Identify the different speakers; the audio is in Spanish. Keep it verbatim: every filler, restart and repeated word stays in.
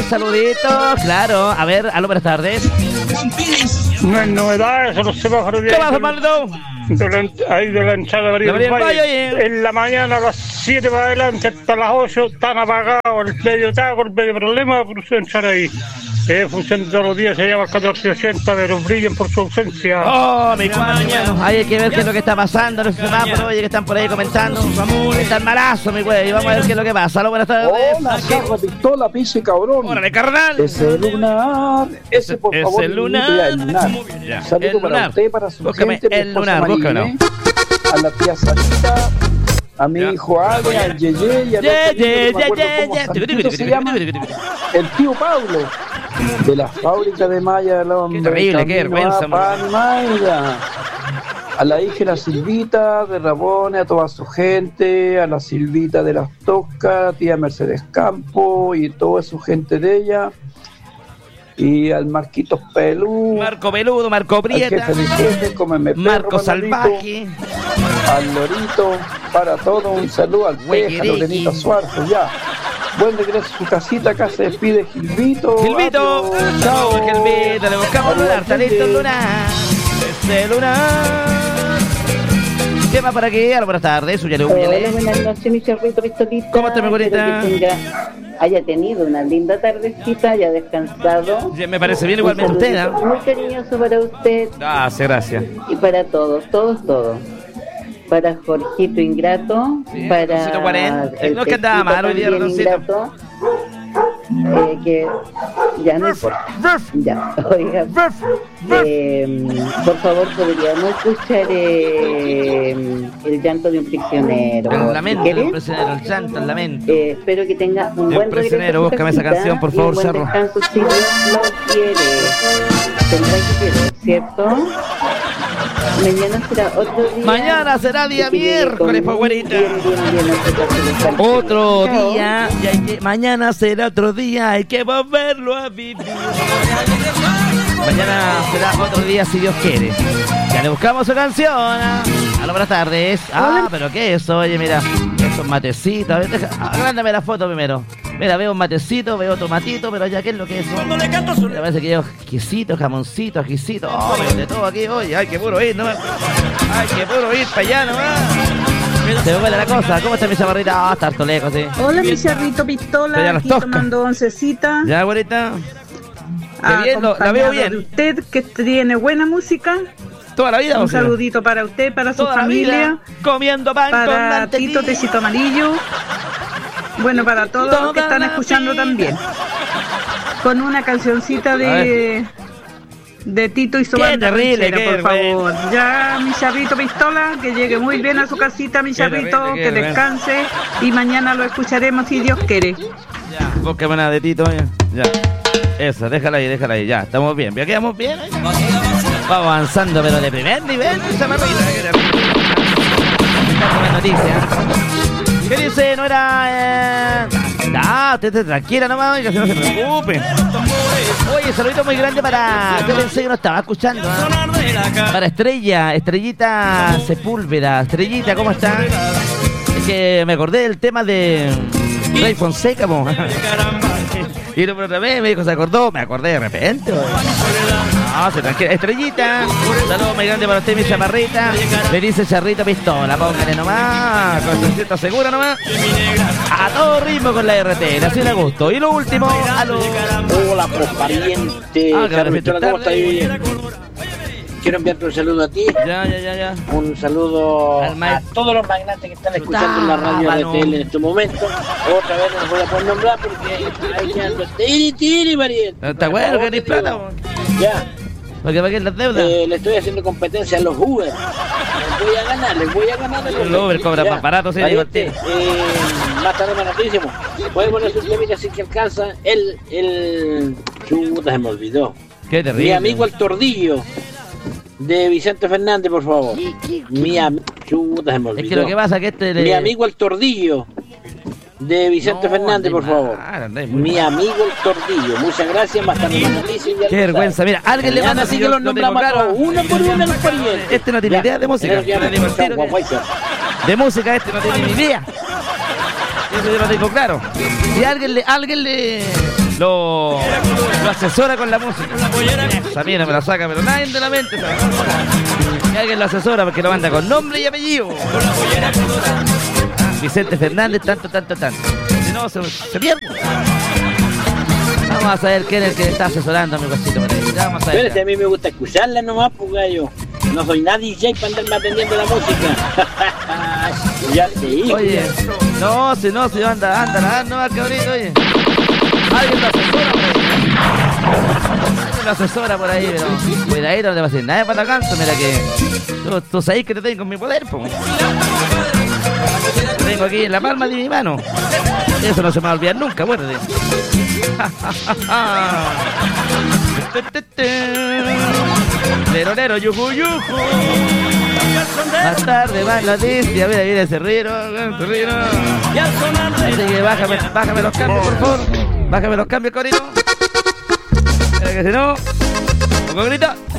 Speaker 1: saluditos, claro. A ver, aló, buenas tardes.
Speaker 2: No hay novedades, los semáforos de...
Speaker 1: ¿Qué pasa, Maldito?
Speaker 2: De la, ahí de la hinchada de María del Valle. En la mañana a las siete para adelante hasta las ocho están apagados el medio taco, el medio problema, por usted entrar ahí. Eh, funciona todos los días, se llama catorce ochenta, pero brillen por su ausencia.
Speaker 1: Oh, mi cuadro. Ahí hay que ver qué es lo que está pasando en los semáforos, oye, que están por ahí comentando. Están malazos, mi güey, y vamos a ver qué es lo que pasa. Aló, buenas tardes.
Speaker 3: Hola, carro, pistola, piche, cabrón.
Speaker 1: Órale, carnal.
Speaker 3: Ese lunar, ese por favor.
Speaker 1: Ese lunar.
Speaker 3: El lunar.
Speaker 1: Ya.
Speaker 3: Saludo
Speaker 1: El
Speaker 3: para
Speaker 1: lunar.
Speaker 3: usted, para su
Speaker 1: Búscame
Speaker 3: gente,
Speaker 1: el lunar, búscalo.
Speaker 3: A la tía Sarita, a mi
Speaker 1: ya.
Speaker 3: hijo Ale, al Yeye y al
Speaker 1: Ye,
Speaker 3: otro
Speaker 1: ye,
Speaker 3: niño que no me
Speaker 1: ye,
Speaker 3: acuerdo
Speaker 1: ye,
Speaker 3: cómo
Speaker 1: ye.
Speaker 3: Santito se llama, el tío Pablo, de la fábrica de Maya del Hombre.
Speaker 1: Qué terrible, qué vergüenza,
Speaker 3: Pan Maya. A la hija de la Silvita de Rabone, a toda su gente, a la Silvita de las Toscas, tía Mercedes Campo y toda su gente de ella. Y al Marquitos Pelú,
Speaker 1: Marco Peludo, Marco
Speaker 3: al
Speaker 1: Prieta,
Speaker 3: jefe de jefe, cómeme perro,
Speaker 1: Marco
Speaker 3: Manolito,
Speaker 1: Salvaje,
Speaker 3: al Lorito, para todo un saludo al Teja, Lorenita Suárez, ya. Buen regreso a su casita, acá se despide Gilvito.
Speaker 1: Gilvito,
Speaker 3: Adiós,
Speaker 1: chao,
Speaker 3: chao.
Speaker 1: Gilvito, le buscamos lunar, talento lunar, este lunar. ¿Qué más para aquí? Buenas tardes, suya
Speaker 4: Hola, buenas noches, mi charrito pistolita.
Speaker 1: ¿Cómo está, mi bonita?
Speaker 4: Espero que tenga, haya tenido una linda tardecita, haya descansado.
Speaker 1: Sí, me parece bien igualmente
Speaker 4: Un
Speaker 1: usted,
Speaker 4: saludito
Speaker 1: ¿no?
Speaker 4: muy cariñoso para usted
Speaker 1: Ah, sí, gracias.
Speaker 4: y para todos, todos, todos. Para Jorgito Ingrato,
Speaker 1: Sí,
Speaker 4: para
Speaker 1: Roncito cuarenta.
Speaker 4: el
Speaker 1: No es que andaba
Speaker 4: Tejito
Speaker 1: mal hoy día,
Speaker 4: también
Speaker 1: Roncito.
Speaker 4: Ingrato, eh, que ya no importa. Ya, oiga, eh, por favor, podríamos escuchar eh, el llanto de un prisionero.
Speaker 1: El lamento
Speaker 4: ¿Quiere?
Speaker 1: de un prisionero, el llanto, el lamento.
Speaker 4: Eh, espero que tenga un
Speaker 1: El
Speaker 4: buen
Speaker 1: prisionero,
Speaker 4: regreso a su
Speaker 1: búscame esa
Speaker 4: casita
Speaker 1: canción, por
Speaker 4: y
Speaker 1: favor,
Speaker 4: un buen
Speaker 1: Cerro.
Speaker 4: descanso, si Dios lo quiere. Tendrá que querer, ¿cierto? Mañana será otro día.
Speaker 1: Mañana será día
Speaker 4: que llegue
Speaker 1: miércoles,
Speaker 4: con
Speaker 1: pues, güerita.
Speaker 4: bien, bien, bien, a su casa de San
Speaker 1: Otro
Speaker 4: Chao.
Speaker 1: día, y hay que, mañana será otro día, hay que volverlo a vivir. Mañana será otro día si Dios quiere. Ya le buscamos su canción. ¿Ah? Hola, buenas tardes. Ah, pero ¿qué es eso? Oye, mira, esos matecitos. A ver, deja, agrándame la foto primero. Mira, veo un matecito, veo tomatito, pero ya, ¿qué es lo que es eso? Me parece que llevo quesito, jamoncito, ajicito. Oh, veo de todo aquí, oye, ay, qué puro ir, ¿no? Ay, qué puro ir para allá, nomás. Se me huele la cosa. ¿Cómo está mi chavarrita? Ah, está harto lejos, sí.
Speaker 5: Hola, mi charrito
Speaker 1: Pero ya
Speaker 5: pistola,
Speaker 1: las
Speaker 5: aquí
Speaker 1: tosca.
Speaker 5: tomando oncecita.
Speaker 1: Ya, güerita. Qué bien, lo- la veo
Speaker 5: acompañado
Speaker 1: bien.
Speaker 5: de usted, que tiene buena música.
Speaker 1: Toda la vida,
Speaker 5: Un
Speaker 1: o sea,
Speaker 5: saludito para usted, para su
Speaker 1: toda la
Speaker 5: familia,
Speaker 1: vida comiendo pan con
Speaker 5: para
Speaker 1: mantequilla.
Speaker 5: Tito Tecito Amarillo. Bueno, para todos los que
Speaker 1: Toda
Speaker 5: están
Speaker 1: la
Speaker 5: escuchando
Speaker 1: vida.
Speaker 5: también. Con una cancioncita
Speaker 1: A
Speaker 5: de de Tito y su
Speaker 1: Qué
Speaker 5: banda
Speaker 1: terrible,
Speaker 5: ranchera,
Speaker 1: qué
Speaker 5: por favor. Ya, mi charrito pistola, que llegue muy bien a su casita, mi
Speaker 1: Qué
Speaker 5: charrito,
Speaker 1: terrible, qué
Speaker 5: que
Speaker 1: terrible.
Speaker 5: descanse y mañana lo escucharemos si Dios quiere.
Speaker 1: Ya, búscame una de Tito, ya. Ya. Esa, déjala ahí, déjala ahí. Ya, estamos bien. ¿Ya quedamos bien? ¿Eh? Vamos avanzando, pero de primer nivel. Esa marrita, qué terrible. Buenas noticias. ¿Qué dice? No era... Eh... Ah, usted esté tranquila nomás, oiga, si no se preocupe. Oye, saludito muy grande para... Yo pensé que no estaba escuchando, ¿eh? Para Estrella, Estrellita Sepúlveda. Estrellita, ¿cómo está? Es que me acordé del tema de Rey Fonseca, po. Y lo otra vez me dijo, ¿se acordó? Me acordé de repente. No, se tranquila. Estrellita, un saludo muy grande para usted, mi chaparrita. Le dice Charrito Pistola, póngale nomás, con su cierta segura nomás. A todo ritmo con la R T, así le gusto. Y lo último, a lo...
Speaker 6: Hola, pues pariente.
Speaker 1: Ah, claro,
Speaker 6: Pistola, ¿cómo estás? Bien. Quiero enviarte un saludo a ti.
Speaker 1: Ya, ya, ya, ya.
Speaker 6: Un saludo
Speaker 1: Al ma-
Speaker 6: a todos los magnates que están escuchando en la radio
Speaker 1: Ah,
Speaker 6: R T L
Speaker 1: no.
Speaker 6: en este momento. Otra vez no los voy a poder nombrar porque ahí ando. Tiri, tiri, pariente.
Speaker 1: Está bueno,
Speaker 6: Por favor,
Speaker 1: que ni
Speaker 6: te digo.
Speaker 1: plata, po.
Speaker 6: Ya.
Speaker 1: Porque para qué las deudas.
Speaker 6: Eh, le estoy haciendo competencia a los Uber. Les voy a ganar, les voy a ganar.
Speaker 1: El Uber cobra
Speaker 6: Ya.
Speaker 1: más barato, sí,
Speaker 6: Pariente,
Speaker 1: divertido.
Speaker 6: eh, más tarde, más rapidísimo. Puede poner sus temita así que alcanza. El, el... Chuta, se me olvidó.
Speaker 1: Qué terrible.
Speaker 6: Mi amigo el Tordillo. De Vicente Fernández, por favor. Mi amigo... Chuta, se me olvidó.
Speaker 1: Es que lo que pasa es que este... le-
Speaker 6: Mi amigo el Tordillo. De Vicente
Speaker 1: No,
Speaker 6: Fernández, por
Speaker 1: ande
Speaker 6: favor.
Speaker 1: mal, ande muy
Speaker 6: Mi
Speaker 1: mal.
Speaker 6: amigo el Tordillo. Muchas gracias. Más tarde, más rapidísimo.
Speaker 1: Qué vergüenza. Mira, alguien le manda
Speaker 6: así
Speaker 1: si
Speaker 6: que
Speaker 1: yo
Speaker 6: los
Speaker 1: no tengo
Speaker 6: nombramos a
Speaker 1: claro.
Speaker 6: todos, uno por uno en los parientes.
Speaker 1: Este no tiene
Speaker 6: Ya.
Speaker 1: idea de música.
Speaker 6: Ya, ya,
Speaker 1: Le digo el
Speaker 6: chao,
Speaker 1: tiro que-
Speaker 6: guaguayza.
Speaker 1: De música este no tiene ni idea. Eso yo lo tengo claro. Y alguien le, alguien le lo lo asesora con la música. Esa mía no me la saca, pero nadie de la mente. Que alguien lo asesora porque lo manda con nombre y apellido. Vicente Fernández, tanto, tanto, tanto. Si no, se, se pierde. Vamos a saber quién es el que está asesorando a mi cosito. Vamos a ver.
Speaker 6: Pero si a mí me gusta escucharla nomás, pues gallo. No soy nadie D J para andarme atendiendo la música. Ya te digo.
Speaker 1: Oye, no, si no, si anda, anda, anda, no, cabrito, oye. Alguien lo asesora por ahí. Alguien lo asesora por ahí, pero cuidadito, no te va a decir nada para la canto. Mira que tú, tú sabes que te tengo en mi poder, pues. Lo tengo aquí en la palma de mi mano. Eso no se me va a olvidar nunca, acuérdate. Lero, lero, yuju, yuju. Más tarde va la noticia. Mira, mira ese río, ese río. Así que bájame, bájame los cambios, por favor. Bájame los cambios, corito. Mira que si no, poco grita.